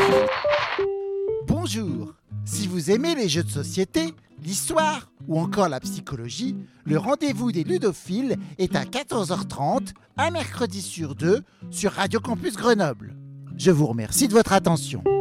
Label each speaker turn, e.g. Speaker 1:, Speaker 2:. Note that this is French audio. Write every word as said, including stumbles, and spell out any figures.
Speaker 1: Bonjour. Si vous aimez les jeux de société, l'histoire ou encore la psychologie, le rendez-vous des ludophiles est à quatorze heures trente, un mercredi sur deux, sur Radio Campus Grenoble. Je vous remercie de votre attention.